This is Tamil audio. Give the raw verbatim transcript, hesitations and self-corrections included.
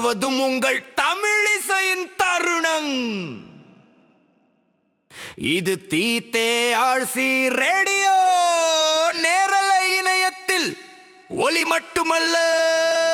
வதும் உங்கள் தமிழிசையின் தருணம். இது தீத்தே ஆழ்சி ரேடியோ நேரலை இணையத்தில் ஒலி மட்டுமல்ல